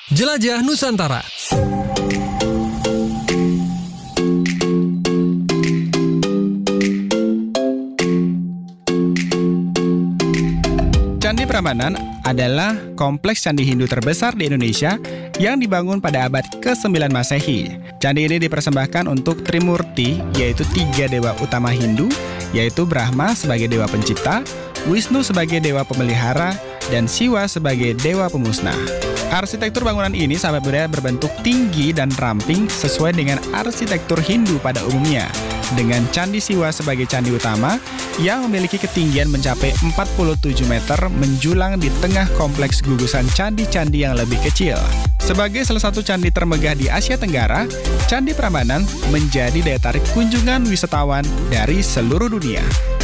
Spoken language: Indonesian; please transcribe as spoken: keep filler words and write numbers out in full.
Jelajah Nusantara. Candi Prambanan adalah kompleks candi Hindu terbesar di Indonesia yang dibangun pada abad kesembilan Masehi. Candi ini dipersembahkan untuk Trimurti, yaitu tiga dewa utama Hindu, yaitu Brahma sebagai dewa pencipta, Wisnu sebagai dewa pemelihara, dan Siwa sebagai dewa pemusnah. Arsitektur bangunan ini sebenarnya berbentuk tinggi dan ramping sesuai dengan arsitektur Hindu pada umumnya, dengan Candi Siwa sebagai candi utama yang memiliki ketinggian mencapai empat puluh tujuh meter menjulang di tengah kompleks gugusan candi-candi yang lebih kecil. Sebagai salah satu candi termegah di Asia Tenggara, Candi Prambanan menjadi daya tarik kunjungan wisatawan dari seluruh dunia.